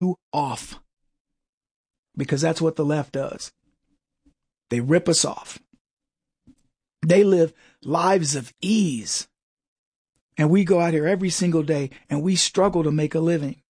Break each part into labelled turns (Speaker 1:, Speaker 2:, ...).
Speaker 1: you off. Because that's what the left does. They rip us off. They live lives of ease. And we go out here every single day and we struggle to make a living.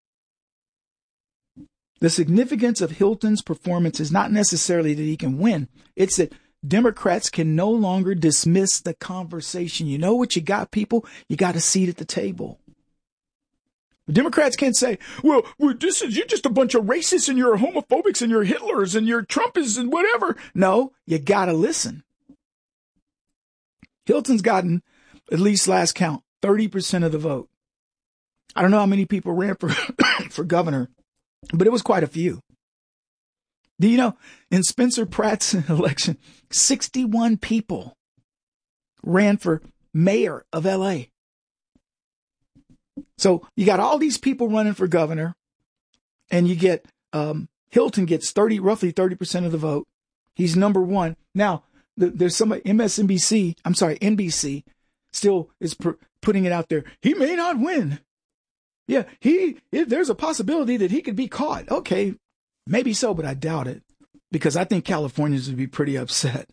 Speaker 1: The significance of Hilton's performance is not necessarily that he can win. It's that Democrats can no longer dismiss the conversation. You know what you got, people? You got a seat at the table. The Democrats can't say, well, you're just a bunch of racists and you're homophobics and you're Hitlers and you're Trumpists and whatever. No, you got to listen. Hilton's gotten, at least last count, 30% of the vote. I don't know how many people ran for governor, but it was quite a few. Do you know, in Spencer Pratt's election, 61 people ran for mayor of L.A. So you got all these people running for governor, and you get Hilton gets roughly 30% of the vote. He's number one. Now, there's somebody, NBC still is putting it out there. He may not win. Yeah, there's a possibility that he could be caught. Okay, maybe so, but I doubt it, because I think Californians would be pretty upset.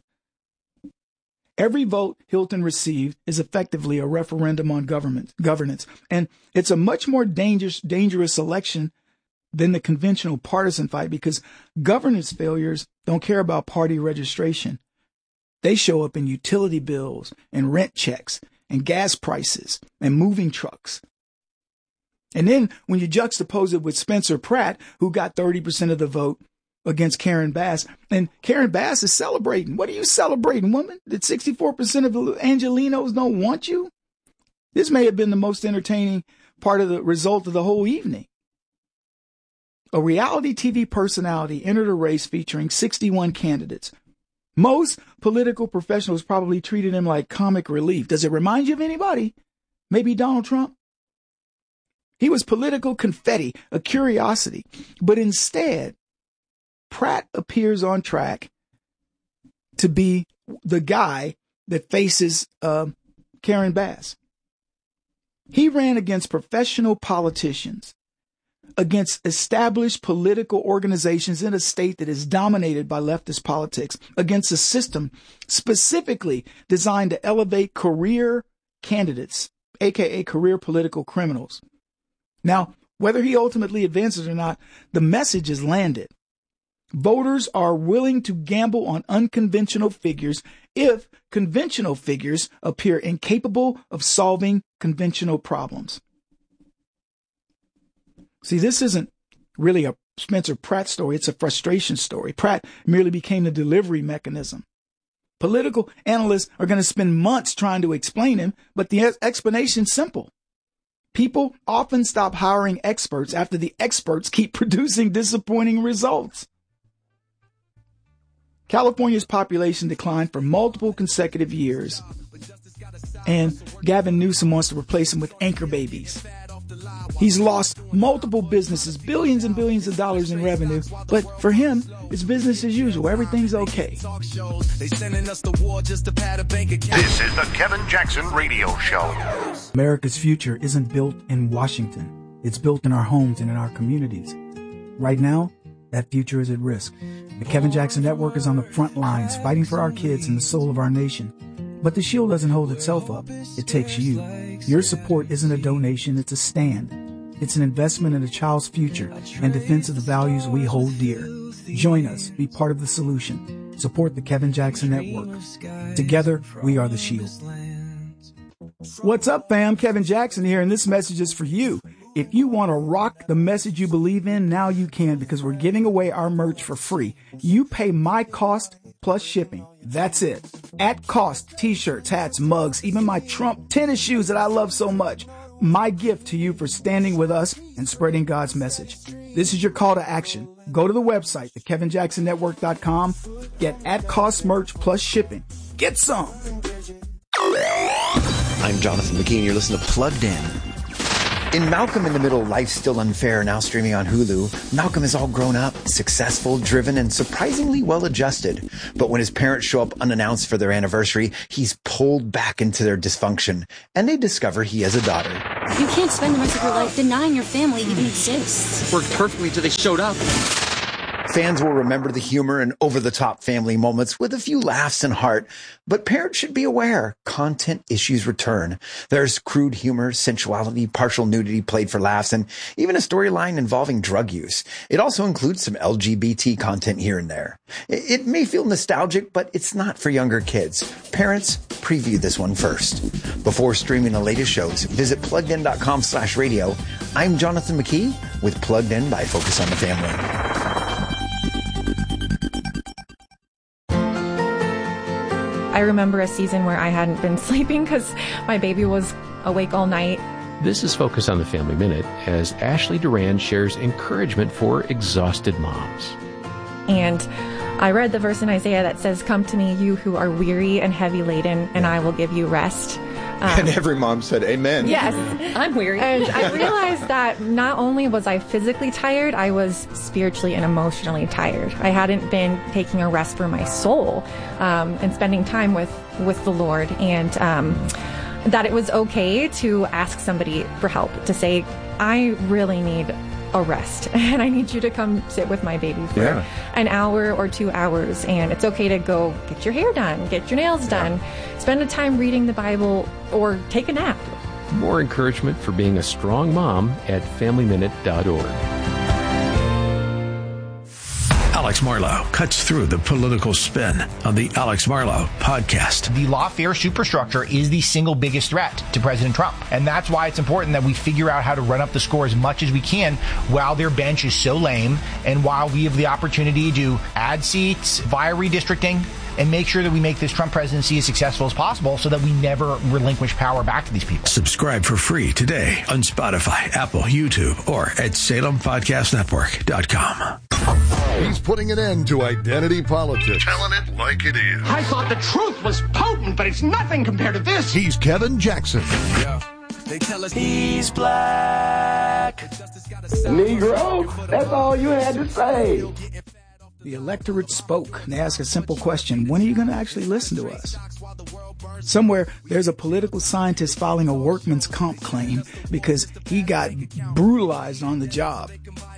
Speaker 1: Every vote Hilton received is effectively a referendum on governance, and it's a much more dangerous election than the conventional partisan fight, because governance failures don't care about party registration. They show up in utility bills and rent checks and gas prices and moving trucks. And then when you juxtapose it with Spencer Pratt, who got 30% of the vote against Karen Bass, and Karen Bass is celebrating. What are you celebrating, woman? That 64% of the Angelenos don't want you? This may have been the most entertaining part of the result of the whole evening. A reality TV personality entered a race featuring 61 candidates. Most political professionals probably treated him like comic relief. Does it remind you of anybody? Maybe Donald Trump? He was political confetti, a curiosity. But instead, Pratt appears on track to be the guy that faces Karen Bass. He ran against professional politicians, against established political organizations in a state that is dominated by leftist politics, against a system specifically designed to elevate career candidates, aka career political criminals. Now, whether he ultimately advances or not, the message is landed. Voters are willing to gamble on unconventional figures if conventional figures appear incapable of solving conventional problems. See, this isn't really a Spencer Pratt story. It's a frustration story. Pratt merely became the delivery mechanism. Political analysts are going to spend months trying to explain him, but the explanation's simple. People often stop hiring experts after the experts keep producing disappointing results. California's population declined for multiple consecutive years, and Gavin Newsom wants to replace them with anchor babies. He's lost multiple businesses, billions and billions of dollars in revenue, but for him, it's business as usual. Everything's okay.
Speaker 2: This is the Kevin Jackson Radio Show.
Speaker 1: America's future isn't built in Washington. It's built in our homes and in our communities. Right now, that future is at risk. The Kevin Jackson Network is on the front lines, fighting for our kids and the soul of our nation. But the shield doesn't hold itself up. It takes you. Your support isn't a donation, it's a stand. It's an investment in a child's future and defense of the values we hold dear. Join us. Be part of the solution. Support the Kevin Jackson Network. Together, we are the shield. What's up, fam? Kevin Jackson here, and this message is for you. If you want to rock the message you believe in, now you can, because we're giving away our merch for free. You pay my cost plus shipping. That's it. At cost, t-shirts, hats, mugs, even my Trump tennis shoes that I love so much. My gift to you for standing with us and spreading God's message. This is your call to action. Go to the website, thekevinjacksonnetwork.com. Get at cost merch plus shipping. Get some.
Speaker 3: I'm Jonathan McKee, and you're listening to Plugged In. In Malcolm in the Middle, Life's Still Unfair, now streaming on Hulu, Malcolm is all grown up, successful, driven, and surprisingly well-adjusted. But when his parents show up unannounced for their anniversary, he's pulled back into their dysfunction, and they discover he has a daughter.
Speaker 4: You can't spend the rest of your life denying your family even exists.
Speaker 5: Worked perfectly till they showed up.
Speaker 3: Fans will remember the humor and over-the-top family moments with a few laughs and heart, but parents should be aware content issues return. There's crude humor, sensuality, partial nudity played for laughs, and even a storyline involving drug use. It also includes some LGBT content here and there. It may feel nostalgic, but it's not for younger kids. Parents, preview this one first. Before streaming the latest shows, visit PluggedIn.com/radio. I'm Jonathan McKee with Plugged In by Focus on the Family.
Speaker 6: I remember a season where I hadn't been sleeping because my baby was awake all night.
Speaker 7: This is Focus on the Family Minute as Ashley Duran shares encouragement for exhausted moms.
Speaker 6: And I read the verse in Isaiah that says, "Come to me, you who are weary and heavy laden, and I will give you rest."
Speaker 8: And every mom said, amen.
Speaker 6: Yes.
Speaker 4: I'm weary.
Speaker 6: And I realized that not only was I physically tired, I was spiritually and emotionally tired. I hadn't been taking a rest for my soul and spending time with the Lord. And that it was okay to ask somebody for help, to say, I really need a rest and I need you to come sit with my baby for an hour or 2 hours. And it's okay to go get your hair done, get your nails done, spend a time reading the Bible, or take a nap.
Speaker 7: More encouragement for being a strong mom at FamilyMinute.org.
Speaker 9: Alex Marlow cuts through the political spin on the Alex Marlow podcast.
Speaker 10: The lawfare superstructure is the single biggest threat to President Trump. And that's why it's important that we figure out how to run up the score as much as we can while their bench is so lame and while we have the opportunity to add seats via redistricting and make sure that we make this Trump presidency as successful as possible so that we never relinquish power back to these people.
Speaker 9: Subscribe for free today on Spotify, Apple, YouTube, or at SalemPodcastNetwork.com.
Speaker 2: He's putting an end to identity politics. Telling it like it is.
Speaker 5: I thought the truth was potent, but it's nothing compared to this.
Speaker 2: He's Kevin Jackson.
Speaker 11: Yeah. They tell us he's black.
Speaker 1: Negro, that's all you had to say. The electorate spoke and asked a simple question. When are you going to actually listen to us? Somewhere, there's a political scientist filing a workman's comp claim because he got brutalized on the job.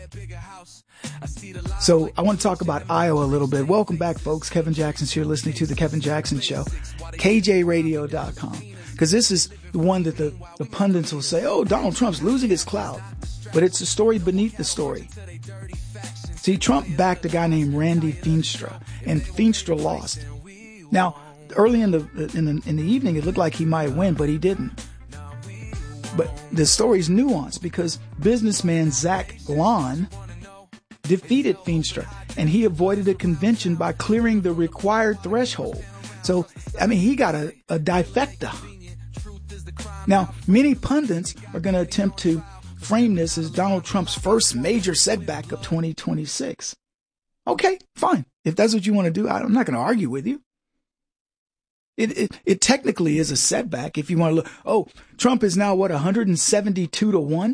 Speaker 1: So I want to talk about Iowa a little bit. Welcome back, folks. Kevin Jackson's here listening to The Kevin Jackson Show. KJRadio.com. Because this is the one that the pundits will say, oh, Donald Trump's losing his clout. But it's the story beneath the story. See, Trump backed a guy named Randy Feenstra, and Feenstra lost. Now, early in the evening, it looked like he might win, but he didn't. But the story's nuanced because businessman Zach Lon defeated Feenstra, and he avoided a convention by clearing the required threshold. So, I mean, he got a difecta. Now, many pundits are going to attempt to frame this as Donald Trump's first major setback of 2026. Okay, fine. If that's what you want to do, I'm not going to argue with you. It technically is a setback if you want to look. Oh, Trump is now, 172-1?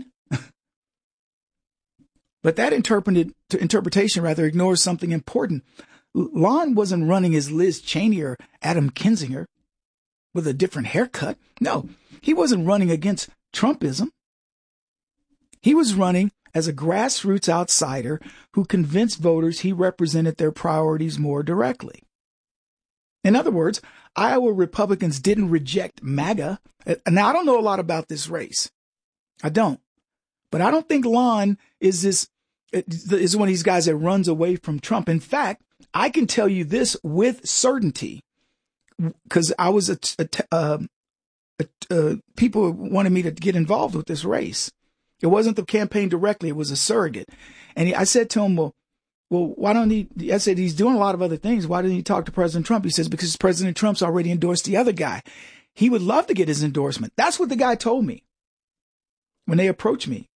Speaker 1: But that interpretation ignores something important. Lon wasn't running as Liz Cheney or Adam Kinzinger with a different haircut. No, he wasn't running against Trumpism. He was running as a grassroots outsider who convinced voters he represented their priorities more directly. In other words, Iowa Republicans didn't reject MAGA. Now, I don't know a lot about this race. I don't. But I don't think Lon is one of these guys that runs away from Trump. In fact, I can tell you this with certainty because I was people wanted me to get involved with this race. It wasn't the campaign directly. It was a surrogate. And I said to him, well, why don't he, I said, he's doing a lot of other things. Why didn't he talk to President Trump? He says, because President Trump's already endorsed the other guy. He would love to get his endorsement. That's what the guy told me when they approached me.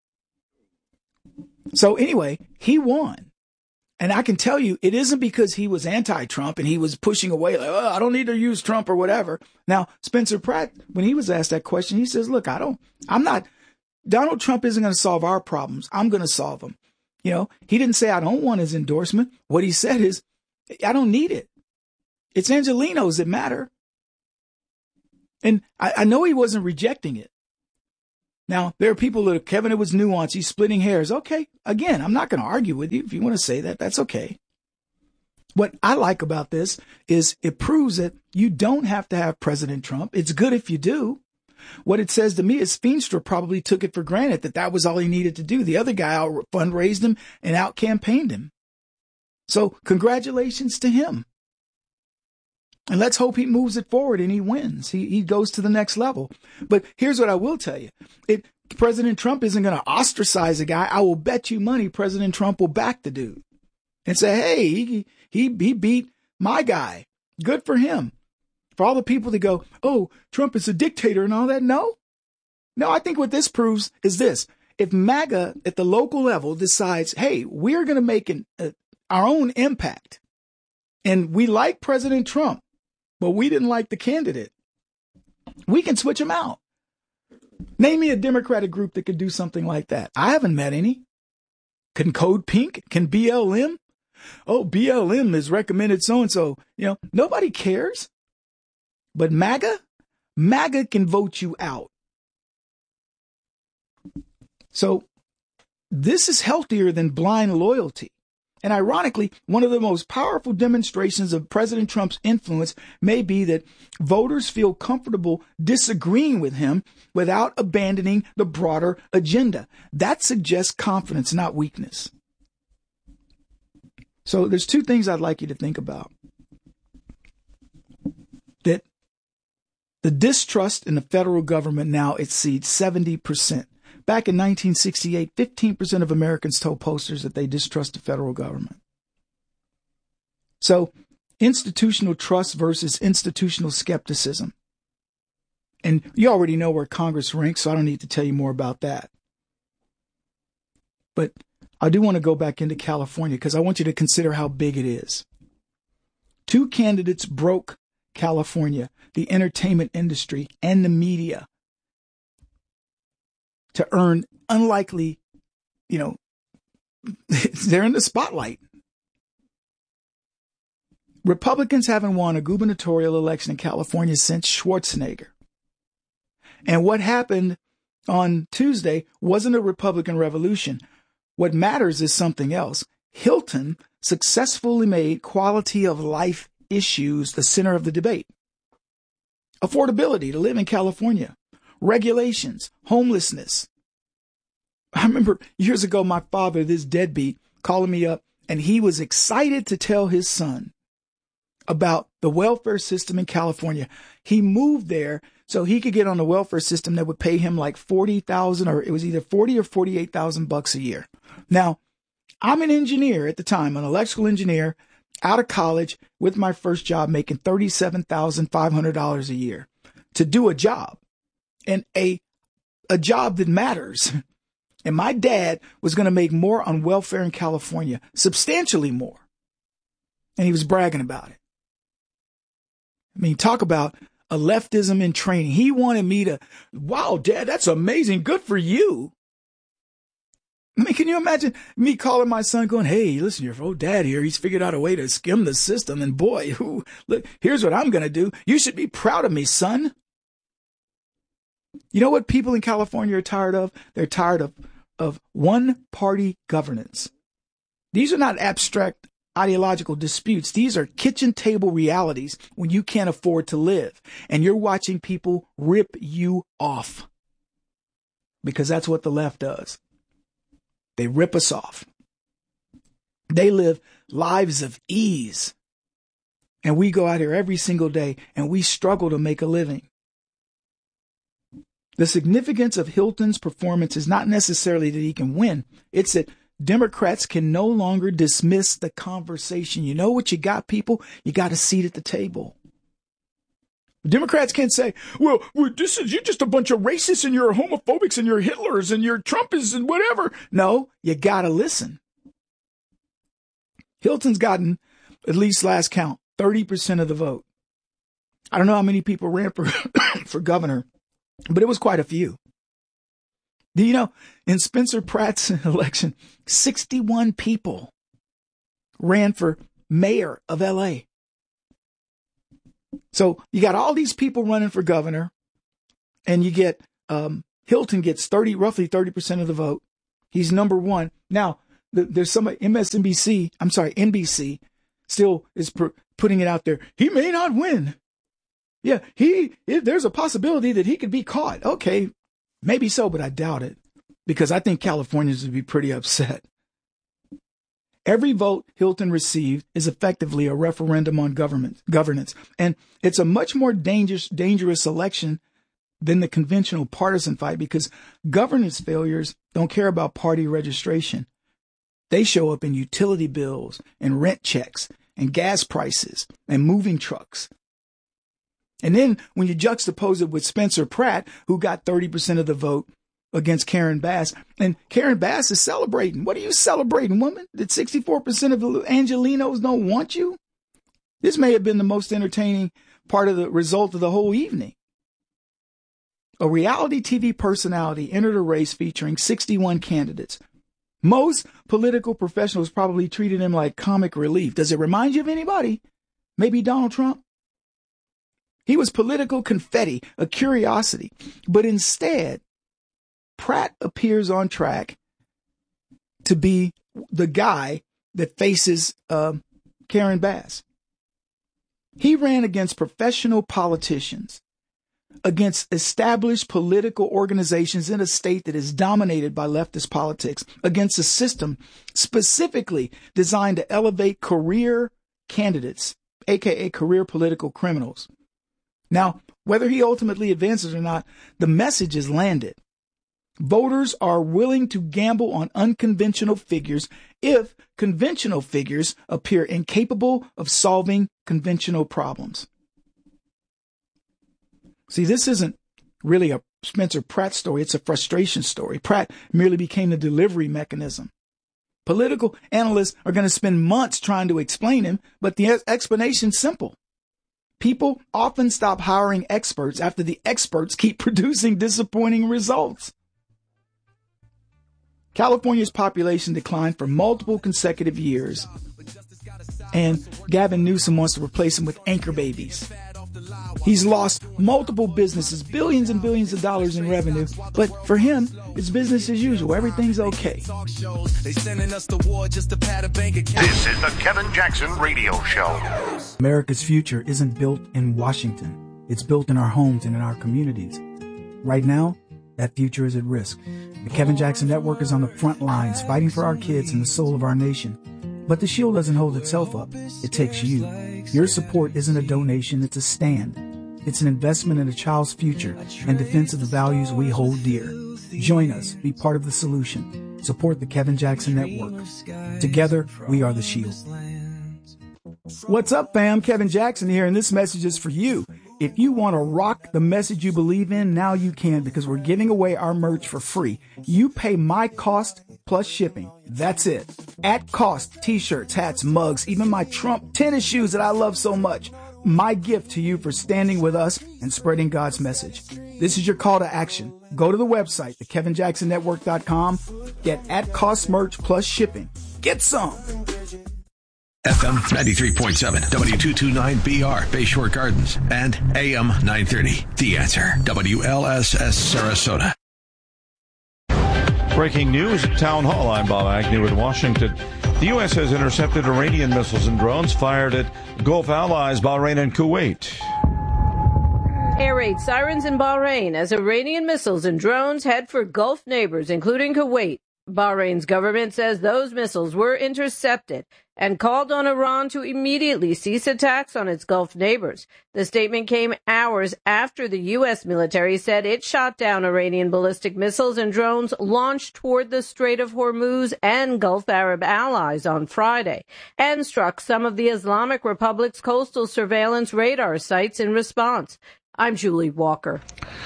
Speaker 1: So anyway, he won. And I can tell you, it isn't because he was anti-Trump and he was pushing away, like, oh, I don't need to use Trump or whatever. Now, Spencer Pratt, when he was asked that question, he says, look, I'm not Donald Trump isn't going to solve our problems. I'm going to solve them. You know, he didn't say I don't want his endorsement. What he said is, I don't need it. It's Angelenos that matter. And I know he wasn't rejecting it. Now, there are people that, Kevin, it was nuance. He's splitting hairs. Okay. Again, I'm not going to argue with you. If you want to say that, that's okay. What I like about this is it proves that you don't have to have President Trump. It's good if you do. What it says to me is Feenstra probably took it for granted that was all he needed to do. The other guy out fundraised him and out campaigned him. So congratulations to him. And let's hope he moves it forward and he wins. He goes to the next level. But here's what I will tell you. President Trump isn't going to ostracize a guy. I will bet you money President Trump will back the dude and say, hey, he beat my guy. Good for him. For all the people that go, oh, Trump is a dictator and all that. No, I think what this proves is this. If MAGA at the local level decides, hey, we're going to make our own impact and we like President Trump, but we didn't like the candidate, we can switch him out. Name me a Democratic group that could do something like that. I haven't met any. Can Code Pink? Can BLM? Oh, BLM has recommended so-and-so. You know, nobody cares. But MAGA can vote you out. So this is healthier than blind loyalty. And ironically, one of the most powerful demonstrations of President Trump's influence may be that voters feel comfortable disagreeing with him without abandoning the broader agenda. That suggests confidence, not weakness. So there's two things I'd like you to think about. That the distrust in the federal government now exceeds 70%. Back in 1968, 15% of Americans told pollsters that they distrust the federal government. So institutional trust versus institutional skepticism. And you already know where Congress ranks, so I don't need to tell you more about that. But I do want to go back into California because I want you to consider how big it is. Two candidates broke California, the entertainment industry, and the media to earn unlikely, they're in the spotlight. Republicans haven't won a gubernatorial election in California since Schwarzenegger. And what happened on Tuesday wasn't a Republican revolution. What matters is something else. Hilton successfully made quality of life issues the center of the debate. Affordability to live in California, regulations, homelessness. I remember years ago, my father, this deadbeat, calling me up, and he was excited to tell his son about the welfare system in California. He moved there so he could get on the welfare system that would pay him like $40,000, or it was either $40,000 or $48,000 a year. Now, I'm an engineer at the time, an electrical engineer, out of college with my first job, making $37,500 a year to do a job, and a job that matters. And my dad was going to make more on welfare in California, substantially more. And he was bragging about it. I mean, talk about a leftism in training. He wanted me to, wow, Dad, that's amazing. Good for you. I mean, can you imagine me calling my son going, hey, listen, your old dad here, he's figured out a way to skim the system. And boy, look, here's what I'm going to do. You should be proud of me, son. You know what people in California are tired of? They're tired of one-party governance. These are not abstract ideological disputes. These are kitchen table realities when you can't afford to live. And you're watching people rip you off. Because that's what the left does. They rip us off. They live lives of ease. And we go out here every single day and we struggle to make a living. The significance of Hilton's performance is not necessarily that he can win. It's that Democrats can no longer dismiss the conversation. You know what you got, people? You got a seat at the table. Democrats can't say, well, you're just a bunch of racists and you're homophobics and you're Hitlers and you're Trumpists and whatever. No, you got to listen. Hilton's gotten, at least last count, 30% of the vote. I don't know how many people ran for governor, but it was quite a few. Do you know, in Spencer Pratt's election, 61 people ran for mayor of L.A. So you got all these people running for governor, and you get Hilton gets roughly 30% of the vote. He's number one. Now, there's some NBC still is putting it out there. He may not win. Yeah, there's a possibility that he could be caught. Okay, maybe so, but I doubt it, because I think Californians would be pretty upset. Every vote Hilton received is effectively a referendum on governance, and it's a much more dangerous election than the conventional partisan fight, because governance failures don't care about party registration. They show up in utility bills and rent checks and gas prices and moving trucks. And then when you juxtapose it with Spencer Pratt, who got 30% of the vote against Karen Bass, and Karen Bass is celebrating. What are you celebrating, woman? That 64% of the Angelenos don't want you? This may have been the most entertaining part of the result of the whole evening. A reality TV personality entered a race featuring 61 candidates. Most political professionals probably treated him like comic relief. Does it remind you of anybody? Maybe Donald Trump? He was political confetti, a curiosity. But instead, Pratt appears on track to be the guy that faces Karen Bass. He ran against professional politicians, against established political organizations in a state that is dominated by leftist politics, against a system specifically designed to elevate career candidates, aka career political criminals. Now, whether he ultimately advances or not, the message is landed. Voters are willing to gamble on unconventional figures if conventional figures appear incapable of solving conventional problems. See, this isn't really a Spencer Pratt story. It's a frustration story. Pratt merely became the delivery mechanism. Political analysts are going to spend months trying to explain him, but the explanation's simple. People often stop hiring experts after the experts keep producing disappointing results. California's population declined for multiple consecutive years, and Gavin Newsom wants to replace them with anchor babies. He's lost multiple businesses, billions and billions of dollars in revenue, but for him, it's business as usual. Everything's okay.
Speaker 2: This is the Kevin Jackson Radio Show.
Speaker 1: America's future isn't built in Washington. It's built in our homes and in our communities. Right now, that future is at risk. The Kevin Jackson Network is on the front lines, fighting for our kids and the soul of our nation. But the shield doesn't hold itself up. It takes you. Your support isn't a donation, it's a stand. It's an investment in a child's future and defense of the values we hold dear. Join us. Be part of the solution. Support the Kevin Jackson Network. Together, we are the shield. What's up, fam? Kevin Jackson here, and this message is for you. If you want to rock the message you believe in, now you can, because we're giving away our merch for free. You pay my cost plus shipping. That's it. At cost, t-shirts, hats, mugs, even my Trump tennis shoes that I love so much. My gift to you for standing with us and spreading God's message. This is your call to action. Go to the website, thekevinjacksonnetwork.com. Get at cost merch plus shipping. Get some.
Speaker 9: FM 93.7, W229BR, Bayshore Gardens, and AM 930. The Answer, WLSS Sarasota.
Speaker 12: Breaking news at Town Hall. I'm Bob Agnew in Washington. The U.S. has intercepted Iranian missiles and drones fired at Gulf allies Bahrain and Kuwait.
Speaker 13: Air raid sirens in Bahrain as Iranian missiles and drones head for Gulf neighbors, including Kuwait. Bahrain's government says those missiles were intercepted and called on Iran to immediately cease attacks on its Gulf neighbors. The statement came hours after the U.S. military said it shot down Iranian ballistic missiles and drones launched toward the Strait of Hormuz and Gulf Arab allies on Friday, and struck some of the Islamic Republic's coastal surveillance radar sites in response. I'm Julie Walker.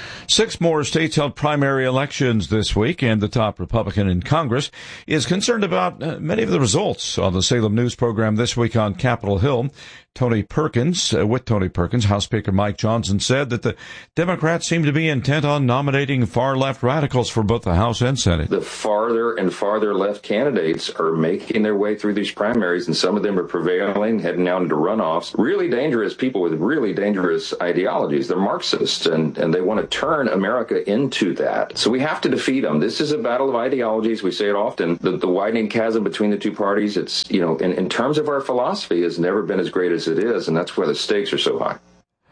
Speaker 12: 6 more states held primary elections this week, and the top Republican in Congress is concerned about many of the results. On the Salem News program this week on Capitol Hill, Tony Perkins, House Speaker Mike Johnson said that the Democrats seem to be intent on nominating far-left radicals for both the House and Senate.
Speaker 14: The farther and farther left candidates are making their way through these primaries, and some of them are prevailing, heading out into runoffs. Really dangerous people with really dangerous ideologies. They're Marxists, and they want to turn America into that. So we have to defeat them. This is a battle of ideologies. We say it often. The widening chasm between the two parties, it's, in terms of our philosophy, has never been as great as it is, and that's why the stakes are so high.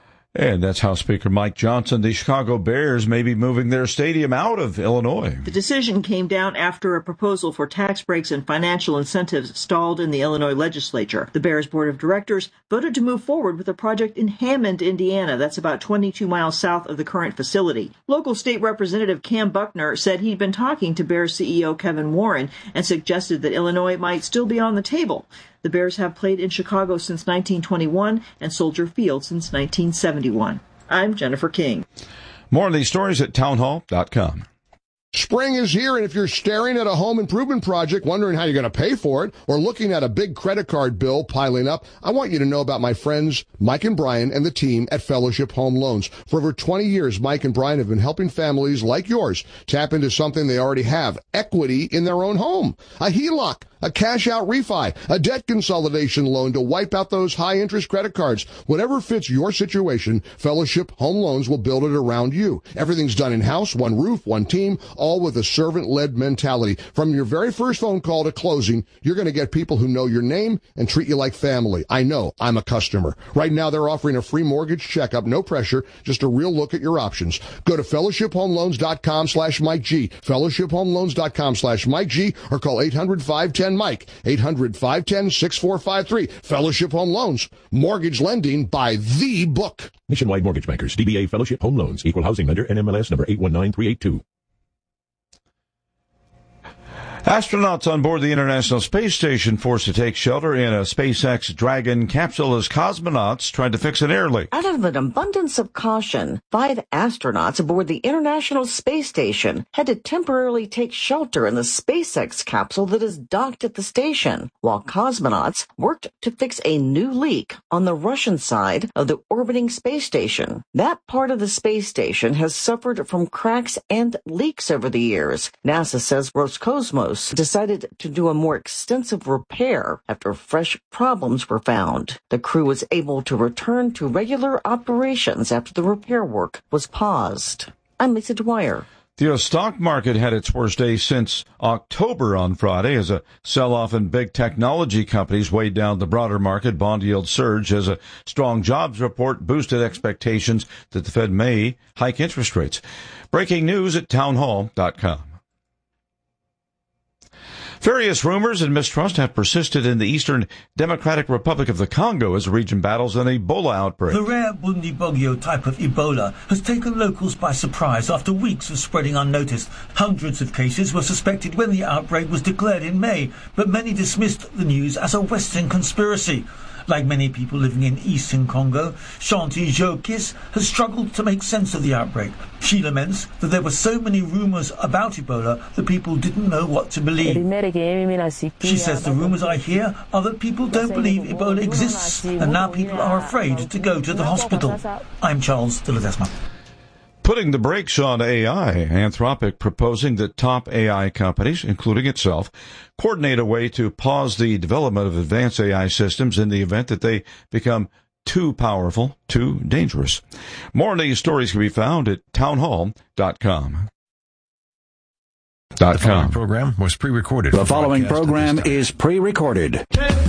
Speaker 12: And that's House Speaker Mike Johnson. The Chicago Bears may be moving their stadium out of Illinois.
Speaker 15: The decision came down after a proposal for tax breaks and financial incentives stalled in the Illinois legislature. The Bears Board of Directors voted to move forward with a project in Hammond, Indiana. That's about 22 miles south of the current facility. Local State Representative Cam Buckner said he'd been talking to Bears CEO Kevin Warren and suggested that Illinois might still be on the table. The Bears have played in Chicago since 1921 and Soldier Field since 1971. I'm Jennifer King.
Speaker 12: More of these stories at townhall.com.
Speaker 2: Spring is here, and if you're staring at a home improvement project, wondering how you're going to pay for it, or looking at a big credit card bill piling up, I want you to know about my friends Mike and Brian and the team at Fellowship Home Loans. For over 20 years, Mike and Brian have been helping families like yours tap into something they already have, equity in their own home. A HELOC, a cash-out refi, a debt consolidation loan to wipe out those high-interest credit cards. Whatever fits your situation, Fellowship Home Loans will build it around you. Everything's done in-house, one roof, one team, all with a servant-led mentality. From your very first phone call to closing, you're going to get people who know your name and treat you like family. I know. I'm a customer. Right now, they're offering a free mortgage checkup, no pressure, just a real look at your options. Go to fellowshiphomeloans.com/Mike G, fellowshiphomeloans.com/Mike G, or call 800-510-MIKE, 800-510-6453. Fellowship Home Loans, mortgage lending by the book.
Speaker 16: Nationwide Mortgage Bankers, DBA Fellowship Home Loans, Equal Housing Lender, NMLS number 819382.
Speaker 12: Astronauts on board the International Space Station forced to take shelter in a SpaceX Dragon capsule as cosmonauts tried to fix an air leak.
Speaker 17: Out of an abundance of caution, 5 astronauts aboard the International Space Station had to temporarily take shelter in the SpaceX capsule that is docked at the station, while cosmonauts worked to fix a new leak on the Russian side of the orbiting space station. That part of the space station has suffered from cracks and leaks over the years. NASA says Roscosmos decided to do a more extensive repair after fresh problems were found. The crew was able to return to regular operations after the repair work was paused. I'm Lisa Dwyer.
Speaker 12: The U.S. stock market had its worst day since October on Friday as a sell-off in big technology companies weighed down the broader market. Bond yields surged as a strong jobs report boosted expectations that the Fed may hike interest rates. Breaking news at townhall.com. Various rumors and mistrust have persisted in the Eastern Democratic Republic of the Congo as the region battles an Ebola outbreak.
Speaker 18: The rare Bundibugyo type of Ebola has taken locals by surprise after weeks of spreading unnoticed. Hundreds of cases were suspected when the outbreak was declared in May, but many dismissed the news as a Western conspiracy. Like many people living in eastern Congo, Shanti Jokis has struggled to make sense of the outbreak. She laments that there were so many rumors about Ebola that people didn't know what to believe. She says the rumors I hear are that people don't believe Ebola exists, and now people are afraid to go to the hospital. I'm Charles de Ledesma.
Speaker 12: Putting the brakes on AI, Anthropic proposing that top AI companies, including itself, coordinate a way to pause the development of advanced AI systems in the event that they become too powerful, too dangerous. More of these stories can be found at townhall.com.
Speaker 9: The following program was pre-recorded.
Speaker 19: The following program is pre-recorded.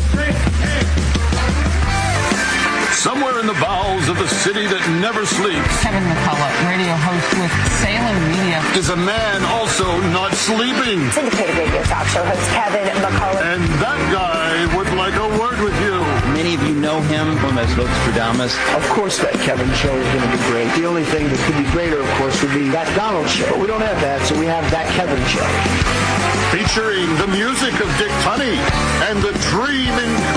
Speaker 2: Somewhere in the bowels of the city that never sleeps,
Speaker 20: Kevin McCullough, radio host with Salem Media,
Speaker 2: is a man also not sleeping.
Speaker 21: Syndicated radio talk show host Kevin McCullough.
Speaker 2: And that guy would like a word with you.
Speaker 22: Many of you know him as Nostradamus.
Speaker 23: Of course that Kevin show is going to be great. The only thing that could be greater, of course, would be that Donald show. But we don't have that, so we have that Kevin show.
Speaker 2: Featuring the music of Dick Tunney and the dream in